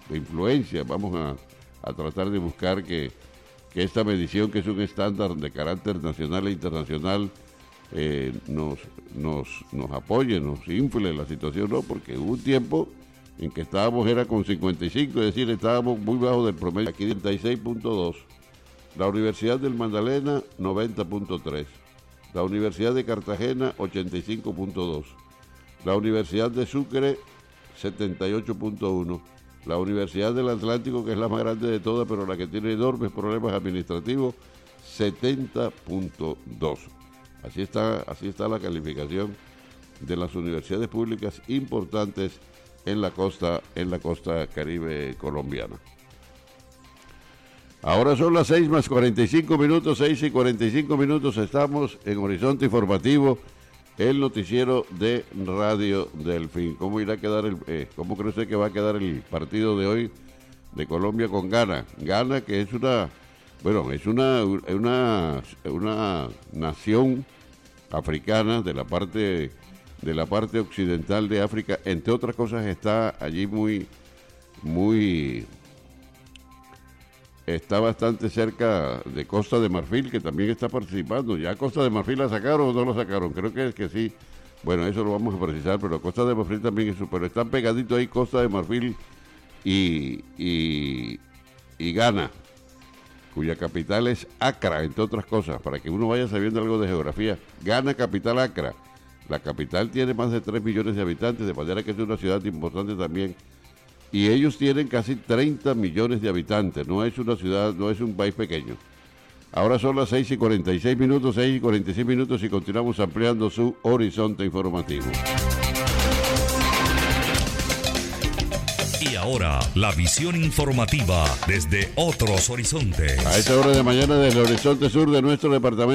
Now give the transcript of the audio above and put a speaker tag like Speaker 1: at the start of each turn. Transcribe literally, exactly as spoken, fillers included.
Speaker 1: de influencia. Vamos a, a tratar de buscar que, que esta medición, que es un estándar de carácter nacional e internacional, eh, nos, nos, nos apoye, nos infle la situación, ¿no? Porque hubo un tiempo en que estábamos, era con cincuenta y cinco, es decir, estábamos muy bajo del promedio. Aquí treinta y seis punto dos. La Universidad del Magdalena, noventa punto tres. La Universidad de Cartagena, ochenta y cinco punto dos. La Universidad de Sucre, setenta y ocho punto uno. La Universidad del Atlántico, que es la más grande de todas, pero la que tiene enormes problemas administrativos, setenta punto dos. Así está, así está la calificación de las universidades públicas importantes en la costa, en la costa caribe colombiana. Ahora son las seis más cuarenta y cinco minutos, seis y cuarenta y cinco minutos, estamos en Horizonte Informativo, el noticiero de Radio Delfín. ¿Cómo irá a quedar el, eh, cómo cree usted que va a quedar el partido de hoy de Colombia con Ghana? Ghana, que es una, bueno, es una, una, una nación africana de la parte, de la parte occidental de África, entre otras cosas está allí muy, muy, está bastante cerca de Costa de Marfil, que también está participando. ¿Ya Costa de Marfil la sacaron o no la sacaron? Creo que es que sí. Bueno, eso lo vamos a precisar, pero Costa de Marfil también es súper. Están pegaditos ahí Costa de Marfil y, y, y Ghana, cuya capital es Accra, entre otras cosas, para que uno vaya sabiendo algo de geografía. Ghana, capital Accra. La capital tiene más de tres millones de habitantes, de manera que es una ciudad importante también. Y ellos tienen casi treinta millones de habitantes, no es una ciudad, no es un país pequeño. Ahora son las seis y cuarenta y seis minutos, seis y cuarenta y seis minutos y continuamos ampliando su horizonte informativo.
Speaker 2: Y ahora, la visión informativa desde otros horizontes.
Speaker 1: A esta hora de mañana desde el horizonte sur de nuestro departamento.